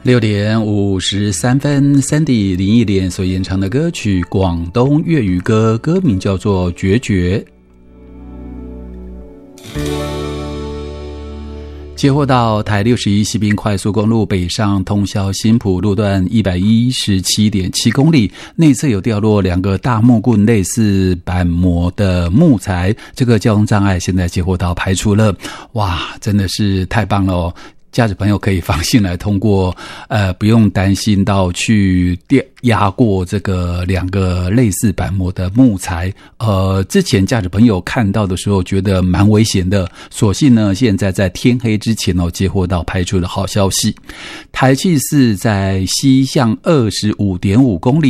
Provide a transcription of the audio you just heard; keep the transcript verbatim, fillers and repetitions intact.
六点五十三分 Sandy 林忆莲所演唱的歌曲广东粤语歌，歌名叫做《决绝》。接获到台六十一西滨快速公路北上通霄新埔路段一百一十七点七公里，内侧有掉落两个大木棍类似板模的木材，这个交通障碍现在接获到排除了。哇，真的是太棒了哦！驾驶朋友可以放心来通过，呃，不用担心到去压过这个两个类似板模的木材。呃，之前驾驶朋友看到的时候觉得蛮危险的，所幸呢，现在在天黑之前哦，接获到排除的好消息。台七四在西向二十五点五公里。